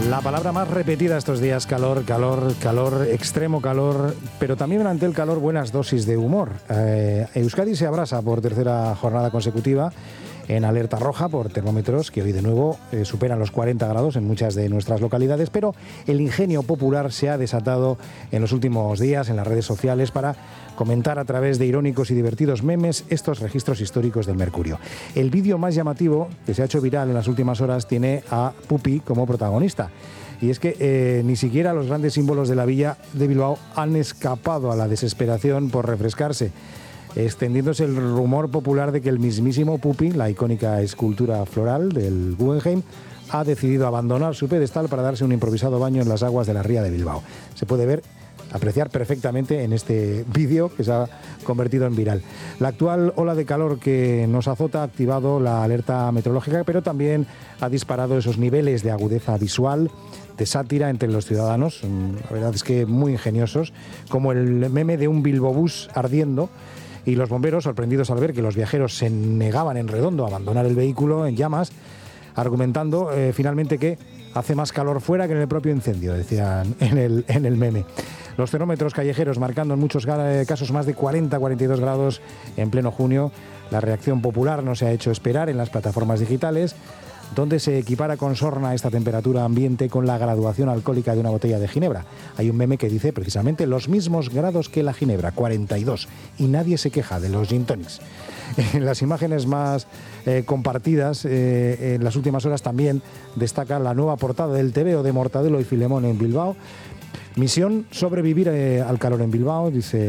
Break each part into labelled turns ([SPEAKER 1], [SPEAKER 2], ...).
[SPEAKER 1] La palabra más repetida estos días: calor, calor, calor, extremo calor, pero también ante el calor buenas dosis de humor. Euskadi se abrasa por tercera jornada consecutiva en alerta roja por termómetros que hoy de nuevo superan los 40 grados en muchas de nuestras localidades, pero el ingenio popular se ha desatado en los últimos días en las redes sociales para comentar a través de irónicos y divertidos memes estos registros históricos del mercurio. El vídeo más llamativo, que se ha hecho viral en las últimas horas, tiene a Pupi como protagonista. Y es que ni siquiera los grandes símbolos de la villa de Bilbao han escapado a la desesperación por refrescarse, extendiéndose el rumor popular de que el mismísimo Pupi, la icónica escultura floral del Guggenheim, ha decidido abandonar su pedestal para darse un improvisado baño en las aguas de la ría de Bilbao. Se puede apreciar perfectamente en este vídeo que se ha convertido en viral. La actual ola de calor que nos azota ha activado la alerta meteorológica, pero también ha disparado esos niveles de agudeza visual, de sátira entre los ciudadanos, la verdad es que muy ingeniosos, como el meme de un Bilbobús ardiendo y los bomberos sorprendidos al ver que los viajeros se negaban en redondo a abandonar el vehículo en llamas, argumentando finalmente que hace más calor fuera que en el propio incendio, decían en el meme. Los termómetros callejeros marcando en muchos casos más de 40-42 grados en pleno junio. La reacción popular no se ha hecho esperar en las plataformas digitales, donde se equipara con sorna esta temperatura ambiente con la graduación alcohólica de una botella de ginebra. Hay un meme que dice precisamente los mismos grados que la ginebra, 42, y nadie se queja de los gin tonics. En las imágenes más compartidas en las últimas horas también destaca la nueva portada del TVO de Mortadelo y Filemón en Bilbao. Misión: sobrevivir al calor en Bilbao,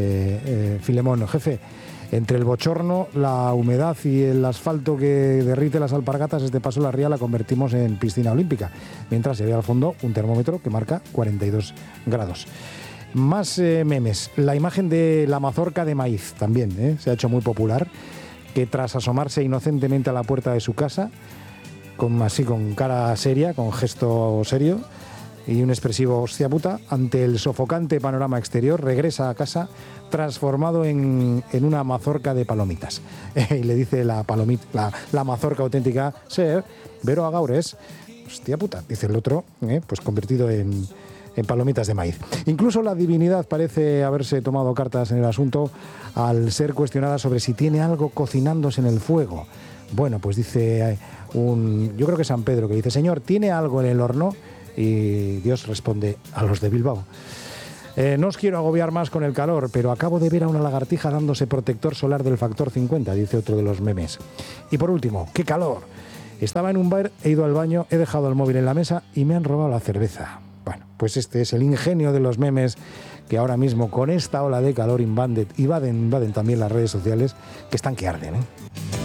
[SPEAKER 1] dice Filemón: jefe, entre el bochorno, la humedad y el asfalto que derrite las alpargatas, este paso la ría la convertimos en piscina olímpica, mientras se ve al fondo un termómetro que marca 42 grados. Más memes. La imagen de la mazorca de maíz también se ha hecho muy popular, que tras asomarse inocentemente a la puerta de su casa, con cara seria, con gesto serio y un expresivo hostia puta, ante el sofocante panorama exterior, regresa a casa transformado en una mazorca de palomitas. Y le dice la mazorca auténtica: ser, vero a gaures, hostia puta, dice el otro, pues convertido en palomitas de maíz. Incluso la divinidad parece haberse tomado cartas en el asunto al ser cuestionada sobre si tiene algo cocinándose en el fuego. Bueno, pues dice yo creo que San Pedro, que dice: Señor, ¿tiene algo en el horno? Y Dios responde: a los de Bilbao. No os quiero agobiar más con el calor, pero acabo de ver a una lagartija dándose protector solar del factor 50, dice otro de los memes. Y por último, ¡qué calor! Estaba en un bar, he ido al baño, he dejado el móvil en la mesa y me han robado la cerveza. Bueno, pues este es el ingenio de los memes que ahora mismo, con esta ola de calor, invaden también las redes sociales, que están que arden,